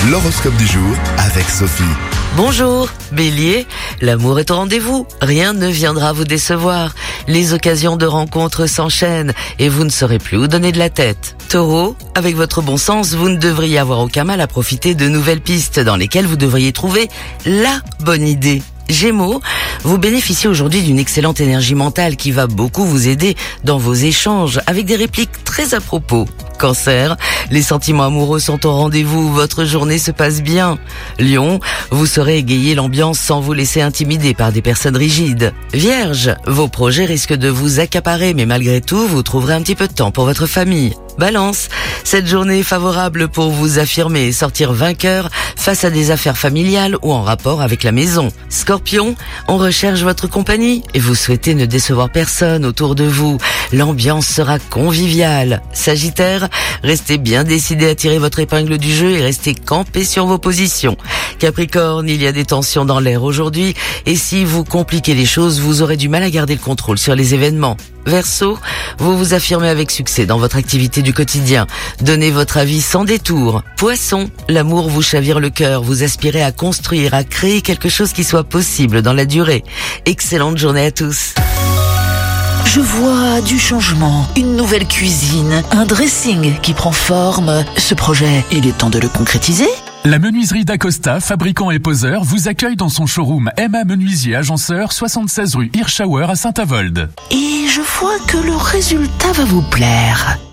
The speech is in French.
L'horoscope du jour avec Sophie. Bonjour, Bélier, l'amour est au rendez-vous, rien ne viendra vous décevoir. Les occasions de rencontres s'enchaînent et vous ne saurez plus où donner de la tête. Taureau, avec votre bon sens, vous ne devriez avoir aucun mal à profiter de nouvelles pistes dans lesquelles vous devriez trouver la bonne idée. Gémeaux, vous bénéficiez aujourd'hui d'une excellente énergie mentale qui va beaucoup vous aider dans vos échanges avec des répliques très à propos. Cancer, les sentiments amoureux sont au rendez-vous, votre journée se passe bien. Lion, vous saurez égayer l'ambiance sans vous laisser intimider par des personnes rigides. Vierge, vos projets risquent de vous accaparer, mais malgré tout, vous trouverez un petit peu de temps pour votre famille. Balance, cette journée est favorable pour vous affirmer et sortir vainqueur face à des affaires familiales ou en rapport avec la maison. Scorpion, on recherche votre compagnie et vous souhaitez ne décevoir personne autour de vous. L'ambiance sera conviviale. Sagittaire, restez bien décidé à tirer votre épingle du jeu et restez campé sur vos positions. Capricorne, il y a des tensions dans l'air aujourd'hui et si vous compliquez les choses, vous aurez du mal à garder le contrôle sur les événements. Verseau, vous vous affirmez avec succès dans votre activité du quotidien. Donnez votre avis sans détour. Poisson, l'amour vous chavire le cœur. Vous aspirez à construire, à créer quelque chose qui soit possible dans la durée. Excellente journée à tous. Je vois du changement, une nouvelle cuisine, un dressing qui prend forme. Ce projet, il est temps de le concrétiser. La menuiserie d'Acosta, fabricant et poseur, vous accueille dans son showroom Emma Menuisier Agenceur, 76 rue Hirschauer à Saint-Avold. Et je vois que le résultat va vous plaire.